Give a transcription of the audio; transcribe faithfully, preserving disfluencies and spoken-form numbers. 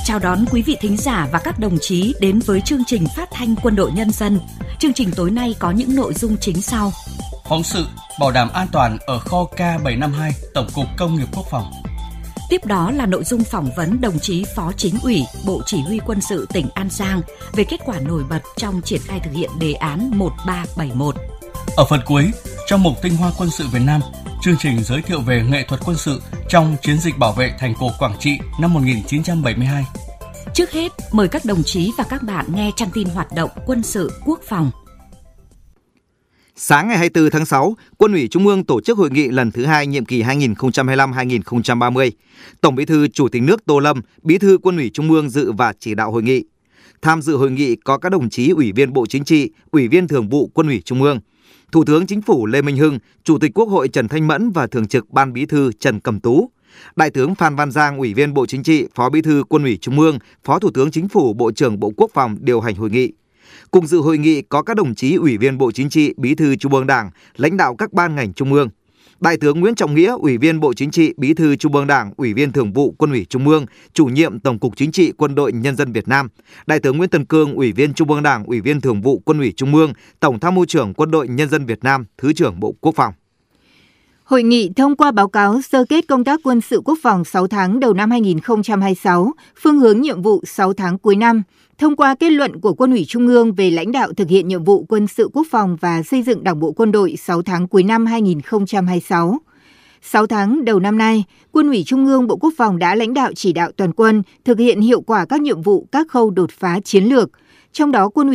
Chào đón quý vị thính giả và các đồng chí đến với chương trình phát thanh Quân đội Nhân dân. Chương trình tối nay có những nội dung chính sau. Phóng sự bảo đảm an toàn ở kho K bảy năm hai Tổng cục Công nghiệp Quốc phòng. Tiếp đó là nội dung phỏng vấn đồng chí Phó Chính ủy Bộ Chỉ huy Quân sự tỉnh An Giang về kết quả nổi bật trong triển khai thực hiện đề án một ba bảy mốt. Ở phần cuối, trong mục Tinh hoa quân sự Việt Nam, chương trình giới thiệu về nghệ thuật quân sự trong chiến dịch bảo vệ thành cổ Quảng Trị năm một nghìn chín trăm bảy mươi hai. Trước hết, mời các đồng chí và các bạn nghe trang tin hoạt động quân sự quốc phòng. Sáng ngày hai mươi tư tháng sáu, Quân ủy Trung ương tổ chức hội nghị lần thứ hai nhiệm kỳ hai nghìn không trăm hai mươi lăm đến hai nghìn không trăm ba mươi. Tổng Bí thư Chủ tịch nước Tô Lâm, Bí thư Quân ủy Trung ương dự và chỉ đạo hội nghị. Tham dự hội nghị có các đồng chí Ủy viên Bộ Chính trị, Ủy viên Thường vụ Quân ủy Trung ương, Thủ tướng Chính phủ Lê Minh Hưng, Chủ tịch Quốc hội Trần Thanh Mẫn và Thường trực Ban Bí thư Trần Cẩm Tú. Đại tướng Phan Văn Giang, Ủy viên Bộ Chính trị, Phó Bí thư Quân ủy Trung ương, Phó Thủ tướng Chính phủ, Bộ trưởng Bộ Quốc phòng điều hành hội nghị. Cùng dự hội nghị có các đồng chí Ủy viên Bộ Chính trị, Bí thư Trung ương Đảng, lãnh đạo các ban ngành Trung ương. Đại tướng Nguyễn Trọng Nghĩa, Ủy viên Bộ Chính trị, Bí thư Trung ương Đảng, Ủy viên Thường vụ Quân ủy Trung ương, Chủ nhiệm Tổng cục Chính trị Quân đội Nhân dân Việt Nam. Đại tướng Nguyễn Tân Cương, Ủy viên Trung ương Đảng, Ủy viên Thường vụ Quân ủy Trung ương, Tổng tham mưu trưởng Quân đội Nhân dân Việt Nam, Thứ trưởng Bộ Quốc phòng. Hội nghị thông qua báo cáo sơ kết công tác quân sự quốc phòng sáu tháng đầu năm hai nghìn không trăm hai mươi sáu, phương hướng nhiệm vụ sáu tháng cuối năm, thông qua kết luận của Quân ủy Trung ương về lãnh đạo thực hiện nhiệm vụ quân sự quốc phòng và xây dựng Đảng bộ quân đội sáu tháng cuối năm hai nghìn không trăm hai mươi sáu. sáu tháng đầu năm nay, Quân ủy Trung ương Bộ Quốc phòng đã lãnh đạo chỉ đạo toàn quân thực hiện hiệu quả các nhiệm vụ các khâu đột phá chiến lược, trong đó Quân ủy